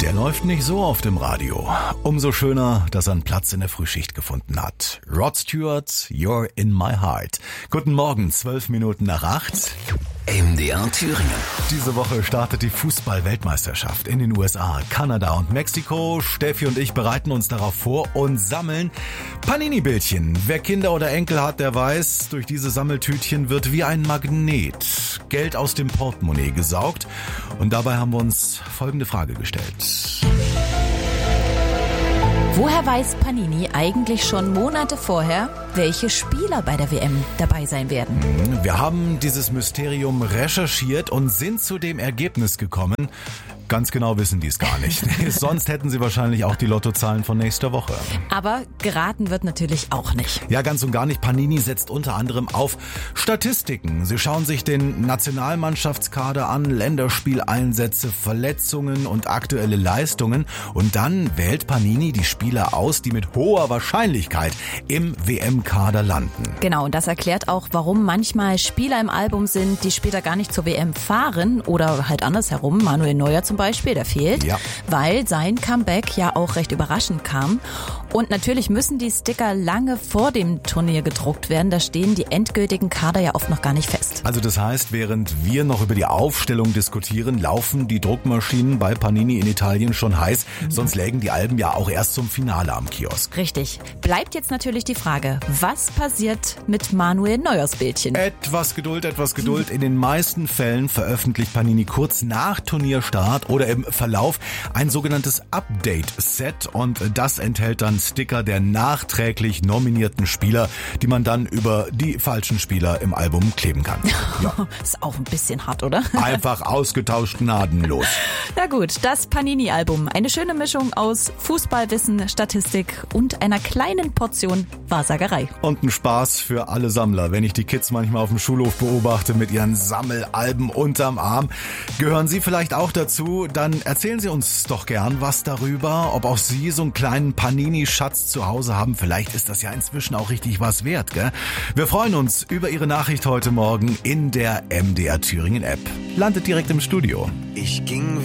Der läuft nicht so oft im Radio. Umso schöner, dass er einen Platz in der Frühschicht gefunden hat. Rod Stewart, You're in my heart. Guten Morgen, 12 Minuten nach 8. MDR Thüringen. Diese Woche startet die Fußball-Weltmeisterschaft in den USA, Kanada und Mexiko. Steffi und ich bereiten uns darauf vor und sammeln Panini-Bildchen. Wer Kinder oder Enkel hat, der weiß, durch diese Sammeltütchen wird wie ein Magnet Geld aus dem Portemonnaie gesaugt. Und dabei haben wir uns folgende Frage gestellt. Woher weiß Panini eigentlich schon Monate vorher, welche Spieler bei der WM dabei sein werden? Wir haben dieses Mysterium recherchiert und sind zu dem Ergebnis gekommen, ganz genau wissen die es gar nicht. Sonst hätten sie wahrscheinlich auch die Lottozahlen von nächster Woche. Aber geraten wird natürlich auch nicht. Ja, ganz und gar nicht. Panini setzt unter anderem auf Statistiken. Sie schauen sich den Nationalmannschaftskader an, Länderspieleinsätze, Verletzungen und aktuelle Leistungen. Und dann wählt Panini die Spieler aus, die mit hoher Wahrscheinlichkeit im WM-Kader landen. Genau, und das erklärt auch, warum manchmal Spieler im Album sind, die später gar nicht zur WM fahren oder halt andersherum. Manuel Neuer zum Beispiel, der fehlt, ja, weil sein Comeback ja auch recht überraschend kam. Und natürlich müssen die Sticker lange vor dem Turnier gedruckt werden. Da stehen die endgültigen Kader ja oft noch gar nicht fest. Also das heißt, während wir noch über die Aufstellung diskutieren, laufen die Druckmaschinen bei Panini in Italien schon heiß. Sonst lägen die Alben ja auch erst zum Finale am Kiosk. Richtig. Bleibt jetzt natürlich die Frage, was passiert mit Manuel Neuers Bildchen? Etwas Geduld, etwas Geduld. In den meisten Fällen veröffentlicht Panini kurz nach Turnierstart oder im Verlauf ein sogenanntes Update-Set und das enthält dann Sticker der nachträglich nominierten Spieler, die man dann über die falschen Spieler im Album kleben kann. Ja. Ist auch ein bisschen hart, oder? Einfach ausgetauscht, gnadenlos. Na gut, das Panini-Album. Eine schöne Mischung aus Fußballwissen, Statistik und einer kleinen Portion Wahrsagerei. Und ein Spaß für alle Sammler. Wenn ich die Kids manchmal auf dem Schulhof beobachte mit ihren Sammelalben unterm Arm, gehören Sie vielleicht auch dazu? Dann erzählen Sie uns doch gern was darüber, ob auch Sie so einen kleinen Panini-Schatz zu Hause haben. Vielleicht ist das ja inzwischen auch richtig was wert, gell? Wir freuen uns über Ihre Nachricht heute Morgen in der MDR Thüringen App. Landet direkt im Studio. Ich ging